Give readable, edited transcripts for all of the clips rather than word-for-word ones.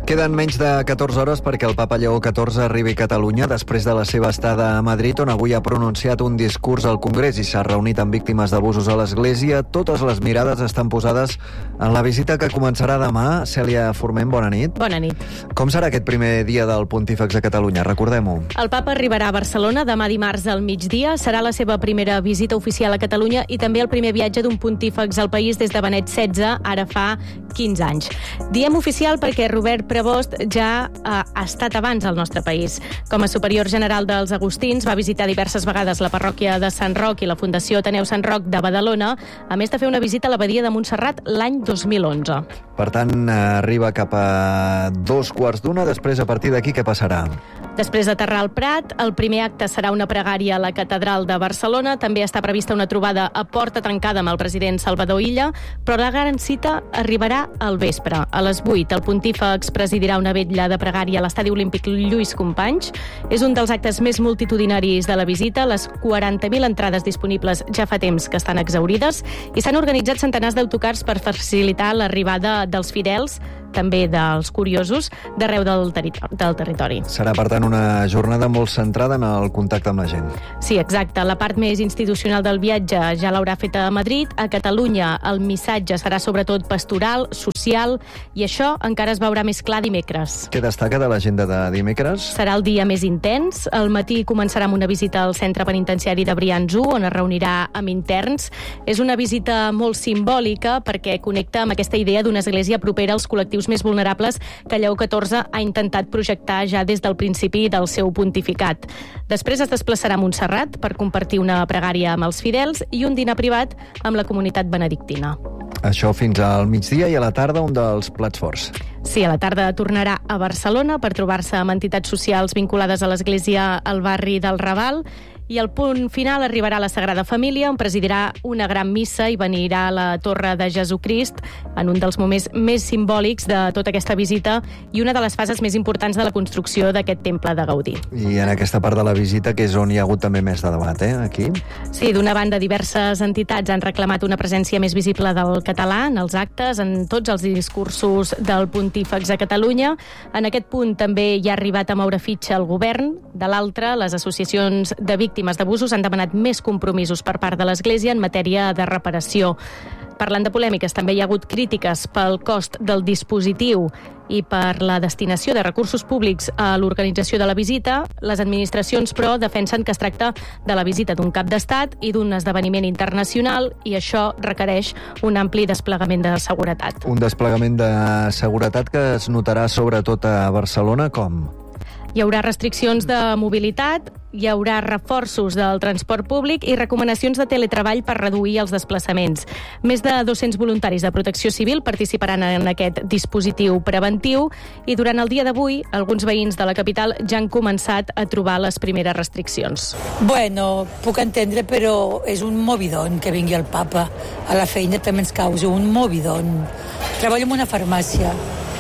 Queden menys de 14 hores perquè el papa Lleó XIV arribi a Catalunya després de la seva estada a Madrid, on avui ha pronunciat un discurs al Congrés i s'ha reunit amb víctimes d'abusos a l'Església. Totes les mirades estan posades en la visita que començarà demà. Cèlia Forment, bona nit. Bona nit. Com serà aquest primer dia del Pontífex a Catalunya? Recordem-ho. El papa arribarà a Barcelona demà dimarts al migdia. Serà la seva primera visita oficial a Catalunya i també el primer viatge d'un pontífex al país des de Benet XVI, ara fa 15 anys. Diem oficial perquè Robert Prevost ja ha estat abans al nostre país. Com a superior general dels Agustins, va visitar diverses vegades la parròquia de Sant Roc i la Fundació Ateneu Sant Roc de Badalona, a més de fer una visita a l'abadia de Montserrat l'any 2011. Per tant, arriba cap a 2:15. Després, a partir d'aquí, què passarà? Després d'aterrar al Prat, el primer acte serà una pregària a la Catedral de Barcelona. També està prevista una trobada a porta tancada amb el president Salvador Illa, però la gran cita arribarà al vespre. A les 8, el pontífex presidirà una vetlla de pregària a l'Estadi Olímpic Lluís Companys. És un dels actes més multitudinaris de la visita. Les 40.000 entrades disponibles ja fa temps que estan exhaurides i s'han organitzat centenars d'autocars per facilitar l'arribada dels fidels, també dels curiosos, d'arreu del territori. Serà, per tant, una jornada molt centrada en el contacte amb la gent. Sí, exacte. La part més institucional del viatge ja l'haurà fet a Madrid. A Catalunya el missatge serà sobretot pastoral, social, i això encara es veurà més clar dimecres. Què destaca de l'agenda de dimecres? Serà el dia més intens. Al matí començarà amb una visita al centre penitenciari de Brians 1, on es reunirà amb interns. És una visita molt simbòlica perquè connecta amb aquesta idea d'una església propera als col·lectius més vulnerables que Lleó XIV ha intentat projectar ja des del principi del seu pontificat. Després es desplaçarà a Montserrat per compartir una pregària amb els fidels i un dinar privat amb la comunitat benedictina. Això fins al migdia, i a la tarda un dels plats forts. Sí, a la tarda tornarà a Barcelona per trobar-se amb entitats socials vinculades a l'església al barri del Raval, i el punt final arribarà a la Sagrada Família, on presidirà una gran missa i venirà a la Torre de Jesucrist en un dels moments més simbòlics de tota aquesta visita i una de les fases més importants de la construcció d'aquest temple de Gaudí. I en aquesta part de la visita, que és on hi ha hagut també més de debat, aquí? Sí, d'una banda, diverses entitats han reclamat una presència més visible del català en els actes, en tots els discursos del pontífex a Catalunya. En aquest punt també hi ha arribat a moure fitxa el govern. De l'altra, les associacions de víctimes d'abusos han demanat més compromisos per part de l'Església en matèria de reparació. Parlant de polèmiques, també hi ha hagut crítiques pel cost del dispositiu i per la destinació de recursos públics a l'organització de la visita. Les administracions, però, defensen que es tracta de la visita d'un cap d'estat i d'un esdeveniment internacional, i això requereix un ampli desplegament de seguretat. Un desplegament de seguretat que es notarà sobretot a Barcelona, com? Hi haurà restriccions de mobilitat, hi haurà reforços del transport públic i recomanacions de teletreball per reduir els desplaçaments. Més de 200 voluntaris de Protecció Civil participaran en aquest dispositiu preventiu i durant el dia d'avui alguns veïns de la capital ja han començat a trobar les primeres restriccions. Bueno, puc entendre, però és un movidon que vingui el papa. A la feina també ens causa un movidon. Treballo en una farmàcia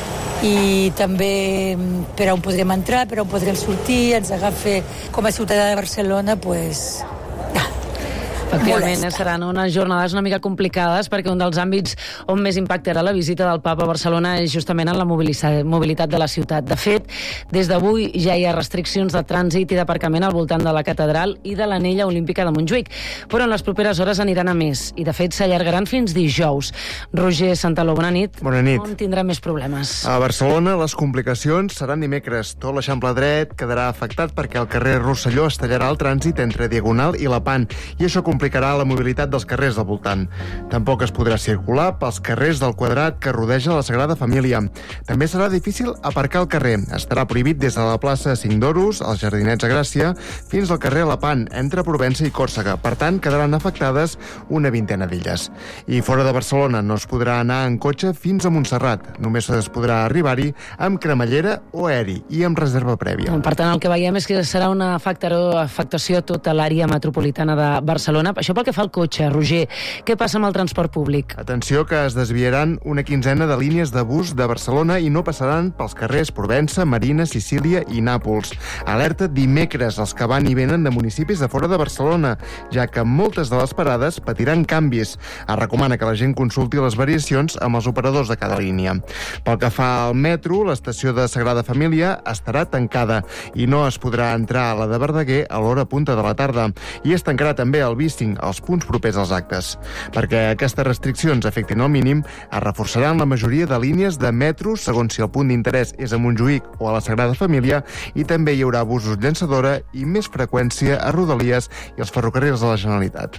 i també per on podrem entrar, per on podrem sortir, ens agafa com a ciutadà de Barcelona, pues... Efectivament, seran unes jornades una mica complicades perquè un dels àmbits on més impactarà la visita del papa a Barcelona és justament en la mobilitat de la ciutat. De fet, des d'avui ja hi ha restriccions de trànsit i d'aparcament al voltant de la catedral i de l'anella olímpica de Montjuïc, però en les properes hores aniran a més i, de fet, s'allargaran fins dijous. Roger Santaló, bona nit. Bona nit. On tindrà més problemes? A Barcelona les complicacions seran dimecres. Tot l'Eixample dret quedarà afectat perquè el carrer Rosselló es tallarà el trànsit entre Diagonal i la Pan, i això complicarà la mobilitat dels carrers del voltant. Tampoc es podrà circular pels carrers del Quadrat que rodeja la Sagrada Família. També serà difícil aparcar al carrer. Estarà prohibit des de la plaça Cinc d'Oros, als Jardinets de Gràcia, fins al carrer Lepant, entre Provença i Còrsega. Per tant, quedaran afectades una vintena d'illes. I fora de Barcelona no es podrà anar en cotxe fins a Montserrat. Només es podrà arribar-hi amb cremallera o aeri i amb reserva prèvia. Per tant, el que veiem és que serà una afectació a tota l'àrea metropolitana de Barcelona. Barcelona. Això pel que fa al cotxe, Roger. Què passa amb el transport públic? Atenció, que es desviaran una quinzena de línies de bus de Barcelona i no passaran pels carrers Provença, Marina, Sicília i Nàpols. Alerta dimecres als que van i venen de municipis de fora de Barcelona, ja que moltes de les parades patiran canvis. Es recomana que la gent consulti les variacions amb els operadors de cada línia. Pel que fa al metro, l'estació de Sagrada Família estarà tancada i no es podrà entrar a la de Verdaguer a l'hora punta de la tarda. I es tancarà també el B5 als punts propers als actes. Perquè aquestes restriccions afectin al mínim, es reforçaran la majoria de línies de metro segons si el punt d'interès és a Montjuïc o a la Sagrada Família, i també hi haurà busos llançadora i més freqüència a Rodalies i els ferrocarrils de la Generalitat.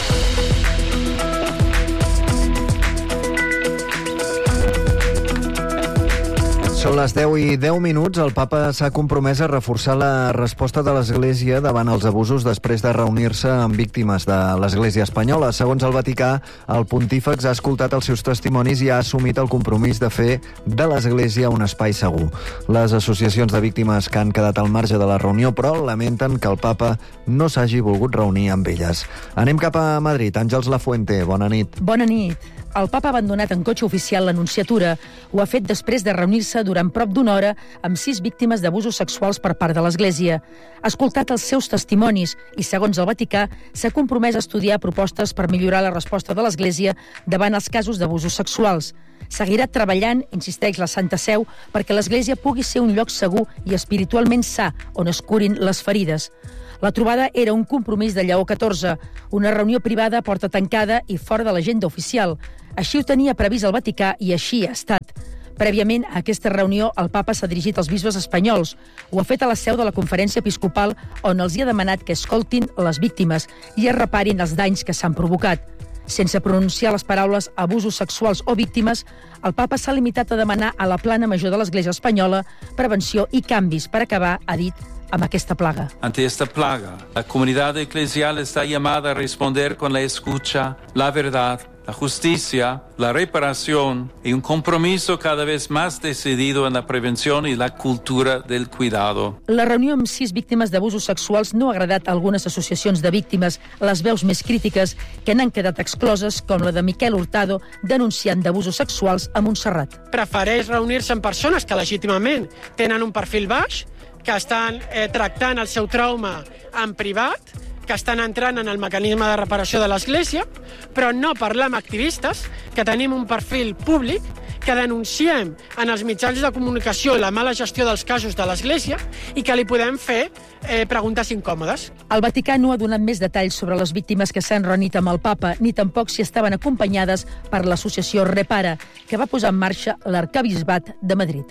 Són les 10:10. El papa s'ha compromès a reforçar la resposta de l'Església davant els abusos després de reunir-se amb víctimes de l'Església espanyola. Segons el Vaticà, el pontífex ha escoltat els seus testimonis i ha assumit el compromís de fer de l'Església un espai segur. Les associacions de víctimes que han quedat al marge de la reunió, però, lamenten que el papa no s'hagi volgut reunir amb elles. Anem cap a Madrid. Àngels Lafuente, bona nit. Bona nit. El papa ha abandonat en cotxe oficial l'Anunciatura. Ho ha fet després de reunir-se durant prop d'una hora amb 6 víctimes d'abusos sexuals per part de l'Església. Ha escoltat els seus testimonis i, segons el Vaticà, s'ha compromès a estudiar propostes per millorar la resposta de l'Església davant els casos d'abusos sexuals. Seguirà treballant, insisteix la Santa Seu, perquè l'Església pugui ser un lloc segur i espiritualment sa, on es curin les ferides. La trobada era un compromís de Lleó XIV, una reunió privada a porta tancada i fora de l'agenda oficial. Així ho tenia previst el Vaticà i així ha estat. Prèviament a aquesta reunió, el papa s'ha dirigit als bisbes espanyols. Ho ha fet a la seu de la Conferència Episcopal, on els hi ha demanat que escoltin les víctimes i es reparin els danys que s'han provocat. Sense pronunciar les paraules abusos sexuals o víctimes, el papa s'ha limitat a demanar a la plana major de l'Església espanyola prevenció i canvis per acabar, ha dit, amb aquesta plaga. Ante esta plaga, la comunidad eclesial está llamada a responder con la escucha, la verdad, la justicia, la reparación y un compromiso cada vez más decidido en la prevención y la cultura del cuidado. La reunió amb 6 víctimes d'abusos sexuals no ha agradat a algunes associacions de víctimes, les veus més crítiques que n'han quedat excloses, com la de Miquel Hurtado, denunciant d'abusos sexuals a Montserrat. Prefereix reunir-se amb persones que legítimament tenen un perfil baix, que estan tractant el seu trauma en privat, que estan entrant en el mecanisme de reparació de l'Església, però no parlar amb activistes, que tenim un perfil públic, que denunciem en els mitjans de comunicació la mala gestió dels casos de l'Església i que li podem fer preguntes incòmodes. El Vaticà no ha donat més detalls sobre les víctimes que s'han reunit amb el papa, ni tampoc si estaven acompanyades per l'associació Repara, que va posar en marxa l'arquebisbat de Madrid.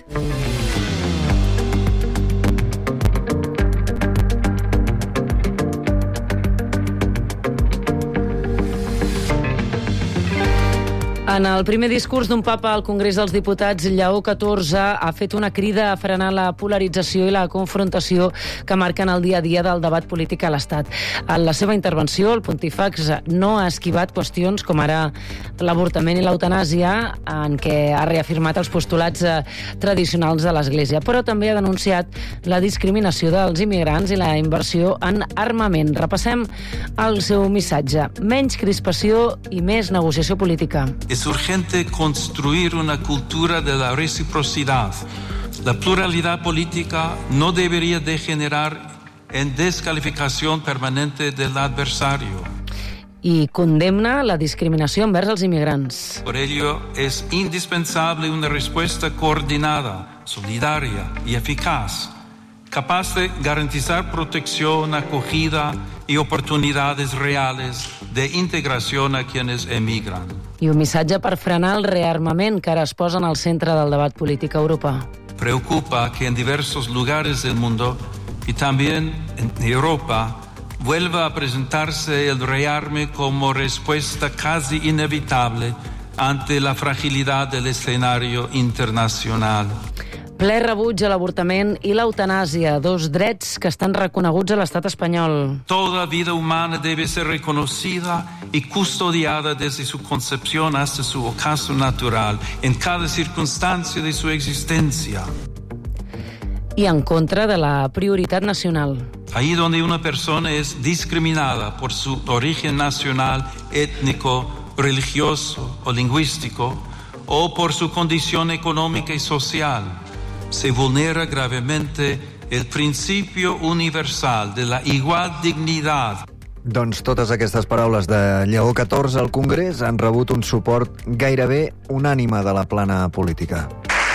En el primer discurs d'un papa al Congrés dels Diputats, Lleó XIV ha fet una crida a frenar la polarització i la confrontació que marquen el dia a dia del debat polític a l'Estat. En la seva intervenció, el pontífex no ha esquivat qüestions com ara l'avortament i l'eutanàsia, en què ha reafirmat els postulats tradicionals de l'Església, però també ha denunciat la discriminació dels immigrants i la inversió en armament. Repassem el seu missatge. Menys crispació i més negociació política. Es urgente construir una cultura de la reciprocidad. La pluralidad política no debería degenerar en descalificación permanente del adversario. I condemna la discriminació envers els immigrants. Por ello, es indispensable una respuesta coordinada, solidaria y eficaz, capaz de garantizar protección, acogida y oportunidades reales de integración a quienes emigran. I un missatge per frenar el rearmament que ara es posa en el centre del debat polític a Europa. Preocupa que en diversos lugares del mundo y también en Europa vuelva a presentarse el rearme como respuesta casi inevitable ante la fragilidad del escenario internacional. Ple rebuig a l'avortament i l'eutanàsia, 2 drets que estan reconeguts a l'estat espanyol. Toda vida humana debe ser reconocida y custodiada desde su concepción hasta su ocaso natural, en cada circunstancia de su existencia. I en contra de la prioritat nacional. Ahí donde una persona es discriminada por su origen nacional, étnico, religioso o lingüístico, o por su condición económica y social, se vulnera gravemente el principio universal de la igual dignidad. Doncs totes aquestes paraules de Lleó XIV al Congrés han rebut un suport gairebé unànime de la plana política.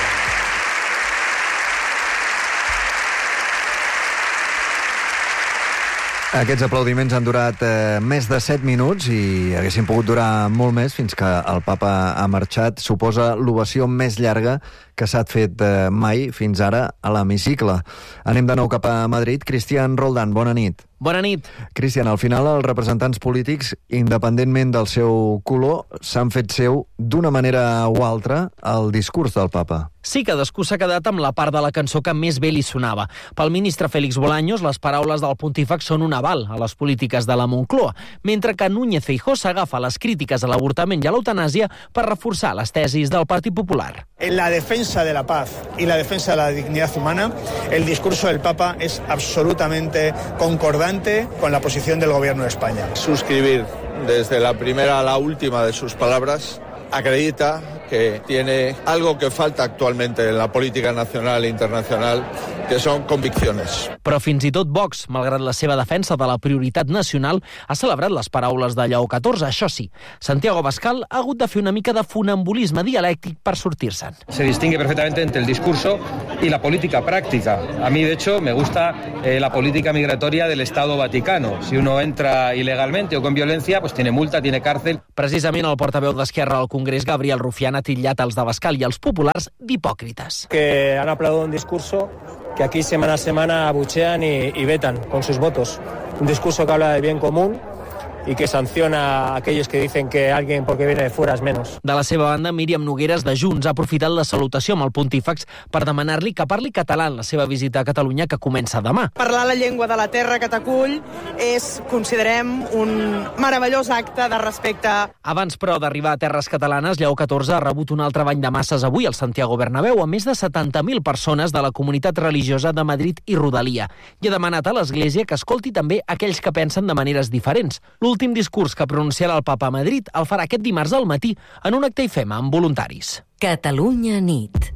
Aquests aplaudiments han durat més de 7 minuts i haguessin pogut durar molt més fins que el papa ha marxat. Suposa l'ovació més llarga que s'ha fet mai fins ara a l'hemicicle. Anem de nou cap a Madrid. Cristian Roldán, bona nit. Bona nit. Cristian, al final els representants polítics, independentment del seu color, s'han fet seu d'una manera o altra el discurs del papa. Sí, cadascú s'ha quedat amb la part de la cançó que més bé li sonava. Pel ministre Félix Bolaños, les paraules del pontífex són un aval a les polítiques de la Moncloa, mentre que Núñez Feijóo s'agafa les crítiques a l'avortament i a l'eutanàsia per reforçar les tesis del Partit Popular. En la defensa de la paz y la defensa de la dignidad humana, el discurso del Papa es absolutamente concordante con la posición del Gobierno de España. Suscribir desde la primera a la última de sus palabras acredita que tiene algo que falta actualmente en la política nacional e internacional, que son convicciones. Però fins i tot Vox, malgrat la seva defensa de la prioritat nacional, ha celebrat les paraules de Lleó XIV. Això sí, Santiago Abascal ha hagut de fer una mica de funambulisme dialèctic per sortir-se'n. Se distingue perfectamente entre el discurso y la política práctica. A mí, de hecho, me gusta la política migratoria del Estado Vaticano. Si uno entra ilegalmente o con violencia, pues tiene multa, tiene cárcel. Precisament el portaveu d'Esquerra al Congrés, Gabriel Rufián, ha titllat els d'Abascal i els populars d'hipòcrites. Que han aplaudido un discurso que aquí semana a semana abuchean y vetan con sus votos. Un discurso que habla del bien común y que sanciona a aquellos que dicen que alguien porque viene de fuera es menos. De la seva banda, Míriam Nogueras, de Junts, ha aprofitat la salutació amb el pontífex per demanar-li que parli català en la seva visita a Catalunya, que comença demà. Parlar la llengua de la terra que t'acull és, considerem, un meravellós acte de respecte. Abans, però, d'arribar a terres catalanes, Lleó XIV ha rebut un altre bany de masses avui al Santiago Bernabéu a més de 70.000 persones de la comunitat religiosa de Madrid i Rodalia. I ha demanat a l'Església que escolti també aquells que pensen de maneres diferents. L'últim discurs que pronunciarà el papa a Madrid el farà aquest dimarts al matí en un acte IFEMA amb voluntaris. Catalunya nit.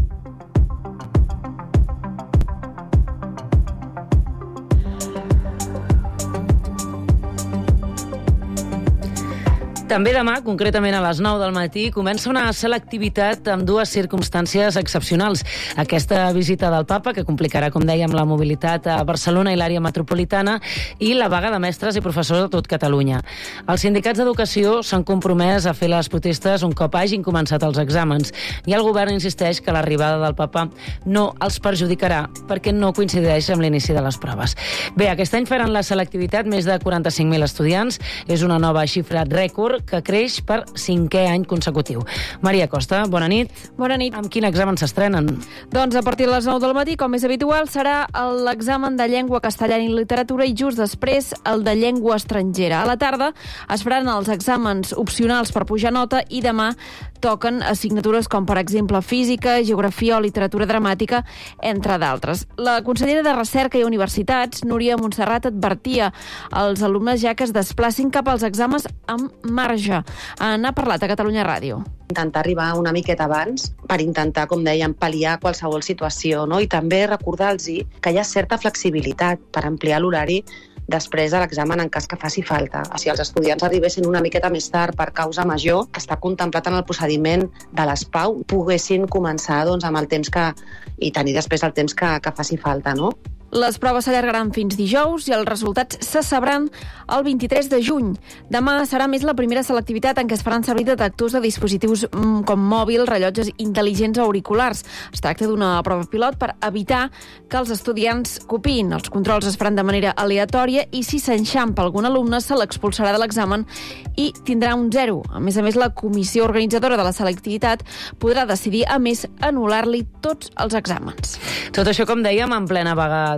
També demà, concretament a les 9 del matí, comença una selectivitat amb dues circumstàncies excepcionals. Aquesta visita del papa, que complicarà, com dèiem, la mobilitat a Barcelona i l'àrea metropolitana, i la vaga de mestres i professors de tot Catalunya. Els sindicats d'educació s'han compromès a fer les protestes un cop hagin començat els exàmens, i el govern insisteix que l'arribada del papa no els perjudicarà perquè no coincideix amb l'inici de les proves. Bé, aquest any faran la selectivitat més de 45.000 estudiants. És una nova xifra rècord que creix per 5è any consecutiu. Maria Costa, bona nit. Bona nit. Amb quin examen s'estrenen? Doncs a partir de les 9 del matí, com és habitual, serà l'examen de llengua castellana i literatura i just després el de llengua estrangera. A la tarda es faran els exàmens opcionals per pujar nota i demà toquen assignatures com, per exemple, física, geografia o literatura dramàtica, entre d'altres. La consellera de Recerca i Universitats, Núria Montserrat, advertia als alumnes ja que es desplacin cap als exàmens amb marge. N'ha parlat a Catalunya Ràdio. Intentar arribar una miqueta abans per intentar, com dèiem, pal·liar qualsevol situació, no? I també recordar-los que hi ha certa flexibilitat per ampliar l'horari després de l'examen en cas que faci falta. Si els estudiants arribessin una miqueta més tard per causa major, que està contemplat en el procediment de les PAU, poguessin començar amb el temps i tenir després el temps que faci falta, no? Les proves s'allargaran fins dijous i els resultats se sabran el 23 de juny. Demà serà més la primera selectivitat en què es faran servir detectors de dispositius com mòbil, rellotges intel·ligents o auriculars. Es tracta d'una prova pilot per evitar que els estudiants copiïn. Els controls es faran de manera aleatòria i si s'enxampa algun alumne se l'expulsarà de l'examen i tindrà un 0. A més, la comissió organitzadora de la selectivitat podrà decidir, a més, anul·lar-li tots els exàmens. Tot això, com dèiem, en plena vaga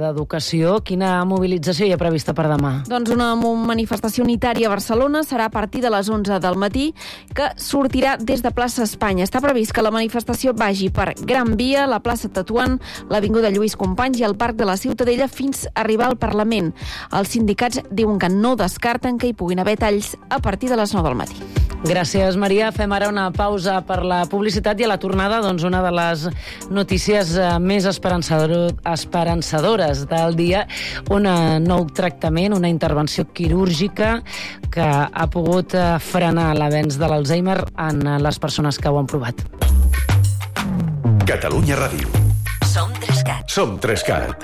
d'Educació. Quina mobilització hi ha prevista per demà? Doncs una manifestació unitària a Barcelona serà a partir de les 11 del matí, que sortirà des de plaça Espanya. Està previst que la manifestació vagi per Gran Via, la plaça Tetuan, l'avinguda Lluís Companys i el Parc de la Ciutadella fins a arribar al Parlament. Els sindicats diuen que no descarten que hi puguin haver talls a partir de les 9 del matí. Gràcies, Maria. Fem ara una pausa per la publicitat i a la tornada, doncs, una de les notícies més esperançadores del dia, un nou tractament, una intervenció quirúrgica que ha pogut frenar l'avenç de l'Alzheimer en les persones que ho han provat. Catalunya Ràdio. Som 3CAT. Som 3CAT.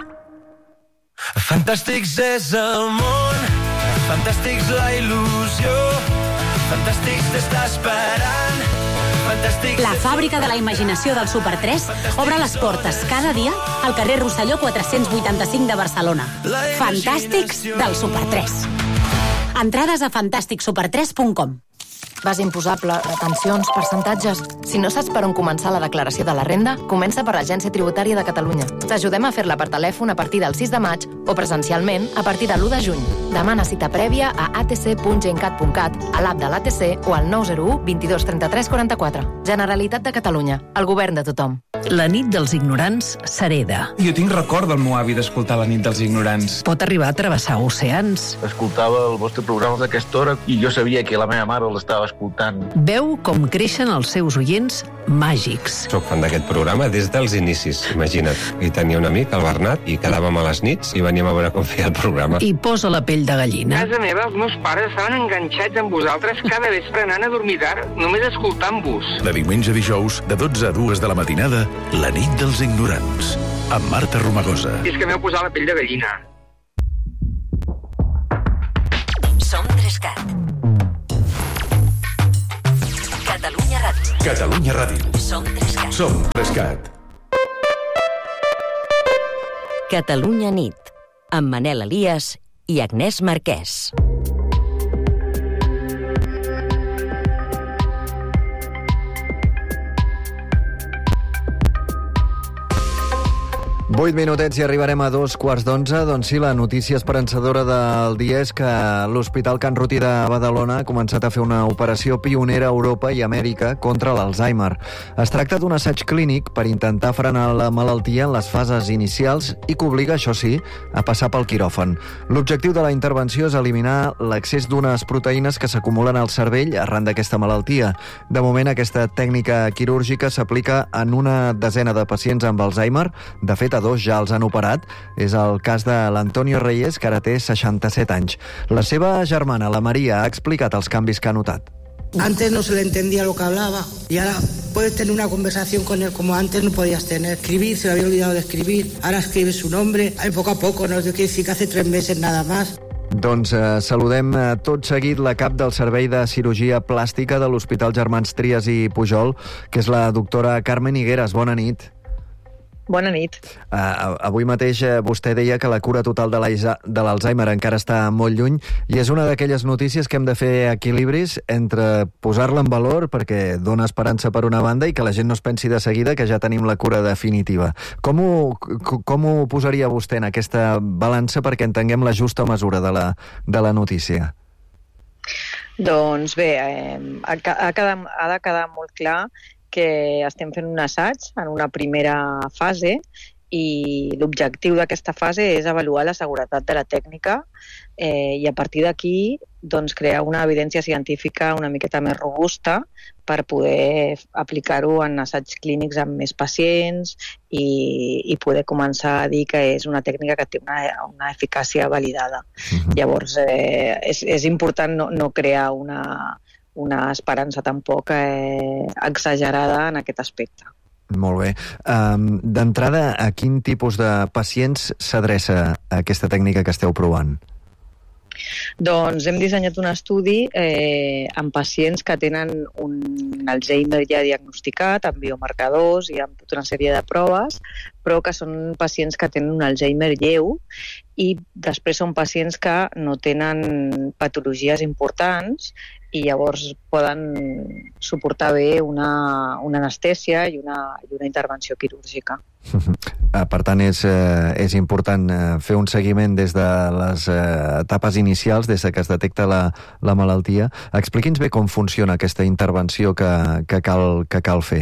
Fantàstics és el món, fantàstics la il·lusió, fantàstics t'està esperant, fantàstics... La fàbrica de la imaginació del Super 3 obre les portes cada dia al carrer Rosselló 485 de Barcelona. Fantàstics del Super 3. Entrades a fantàsticsuper3.com. Base imposable, retencions, percentatges... Si no saps per on començar la declaració de la renda, comença per l'Agència Tributària de Catalunya. T'ajudem a fer-la per telèfon a partir del 6 de maig o presencialment a partir de l'1 de juny. Demana cita prèvia a atc.gencat.cat, a l'app de l'ATC o al 901 22 33 44. Generalitat de Catalunya, el govern de tothom. La nit dels ignorants s'hereda. Jo tinc record del meu avi d'escoltar la nit dels ignorants. Pot arribar a travessar oceans. Escoltava el vostre programa d'aquesta hora i jo sabia que la meva mare l'estava escoltant. Veu com creixen els seus oients màgics. Soc fan d'aquest programa des dels inicis, imagina't. I tenia un amic, el Bernat, i quedàvem a les nits i veníem a veure com feia el programa. I posa la pell de gallina. A casa meva, els meus pares estaven enganxats amb vosaltres cada vespre anant a dormir tard, només escoltant-vos. De diumenge a dijous, de 12 a 2 de la matinada, la nit dels ignorants, amb Marta Romagosa. I és que m'heu posat la pell de gallina. Som 3CAT. Catalunya Ràdio. Catalunya Ràdio. Som 3CAT. Som 3CAT. Catalunya nit, amb Manel Elias i Agnès Marquès. Vuit minutets i arribarem a 2:15. Doncs sí, la notícia esperançadora del dia és que l'Hospital Can Ruti de Badalona ha començat a fer una operació pionera a Europa i Amèrica contra l'Alzheimer. Es tracta d'un assaig clínic per intentar frenar la malaltia en les fases inicials i que obliga, això sí, a passar pel quiròfan. L'objectiu de la intervenció és eliminar l'accés d'unes proteïnes que s'acumulen al cervell arran d'aquesta malaltia. De moment, aquesta tècnica quirúrgica s'aplica en una desena de pacients amb Alzheimer. De fet, a 2 ja els han operat. És el cas de l'Antonio Reyes, que ara té 67 anys. La seva germana, la Maria, ha explicat els canvis que ha notat. Antes no se le entendía lo que hablaba y ahora puedes tener una conversación con él como antes no podías tener. Escribir, se le había olvidado de escribir. Ahora escribe su nombre. Poco a poco, no quiere decir que hace 3 meses nada más. Doncs saludem tot seguit la cap del Servei de Cirurgia Plàstica de l'Hospital Germans Trias i Pujol, que és la doctora Carmen Higueras. Bona nit. Bona nit. Avui mateix vostè deia que la cura total de l'Alzheimer encara està molt lluny i és una d'aquelles notícies que hem de fer equilibris entre posar-la en valor perquè dona esperança per una banda i que la gent no es pensi de seguida que ja tenim la cura definitiva. Com ho posaria vostè en aquesta balança perquè entenguem la justa mesura de la notícia? Doncs bé, ha de quedar molt clar que estem fent un assaig en una primera fase i l'objectiu d'aquesta fase és avaluar la seguretat de la tècnica i a partir d'aquí doncs, crear una evidència científica una miqueta més robusta per poder aplicar-ho en assaigs clínics amb més pacients i poder començar a dir que és una tècnica que té una eficàcia validada. Llavors, és important no crear una esperança tampoc exagerada en aquest aspecte. Molt bé. D'entrada, a quin tipus de pacients s'adreça aquesta tècnica que esteu provant? Doncs hem dissenyat un estudi amb pacients que tenen un Alzheimer ja diagnosticat, amb biomarcadors i amb tota una sèrie de proves, però que són pacients que tenen un Alzheimer lleu i després són pacients que no tenen patologies importants i llavors poden suportar bé una anestèsia i una intervenció quirúrgica. Per tant, és important fer un seguiment des de les etapes inicials, des que es detecta la malaltia. Expliqui'ns bé com funciona aquesta intervenció que cal fer.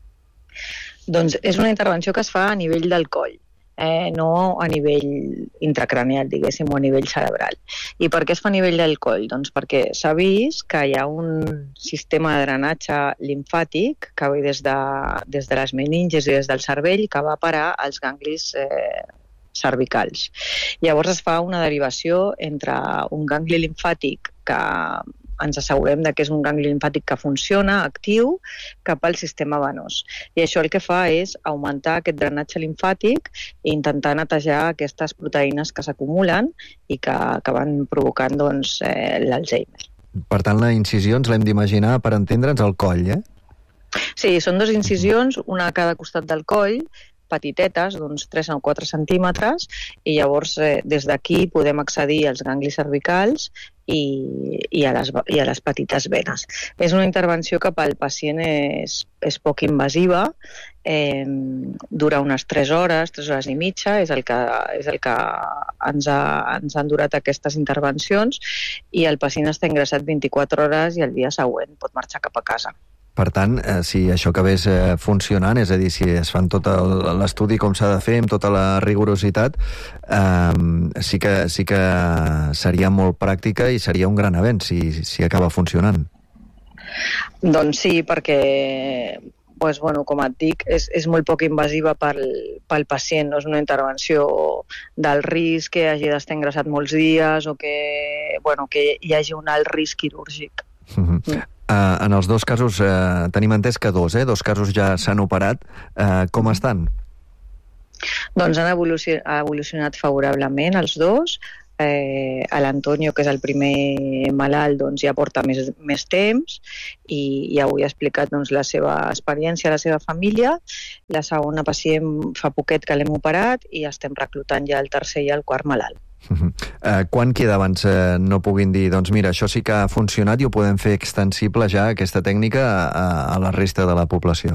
Doncs és una intervenció que es fa a nivell del coll, no a nivell intracranial, diguéssim, o a nivell cerebral. I per què es fa a nivell del coll? Doncs perquè s'ha vist que hi ha un sistema de drenatge limfàtic que ve des de les meninges i des del cervell que va parar als ganglis cervicals. Llavors es fa una derivació entre un gangli limfàtic que ens assegurem que és un gangli limfàtic que funciona, actiu, cap al sistema venós. I això el que fa és augmentar aquest drenatge limfàtic i intentar netejar aquestes proteïnes que s'acumulen i que van provocant l'Alzheimer. Per tant, la incisió ens l'hem d'imaginar, per entendre'ns, al coll, Sí, són 2 incisions, una a cada costat del coll, petitetes, d'uns 3 o 4 centímetres, i llavors des d'aquí podem accedir als ganglis cervicals i a les petites venes. És una intervenció que pel pacient és poc invasiva, dura unes 3 hores i mitja, és el que ens han durat aquestes intervencions, i el pacient està ingressat 24 hores i el dia següent pot marxar cap a casa. Per tant, si això acabés funcionant, és a dir, si es fan tot l'estudi com s'ha de fer, amb tota la rigorositat, sí que seria molt pràctica i seria un gran avenç si acaba funcionant. Doncs sí, perquè com et dic, és molt poc invasiva pel pacient, no és una intervenció del risc que hagi d'estar ingressat molts dies o que hi hagi un alt risc quirúrgic. En els 2 casos, tenim entès que 2 casos ja s'han operat. Com estan? Doncs han evolucionat favorablement els 2. A l'Antonio, que és el primer malalt, ja porta més temps i avui ha explicat la seva experiència a la seva família. La segona pacient fa poquet que l'hem operat i estem reclutant ja el tercer i el quart malalt. Quan queda abans no puguin dir mira, això sí que ha funcionat i ho podem fer extensible ja, aquesta tècnica, a la resta de la població?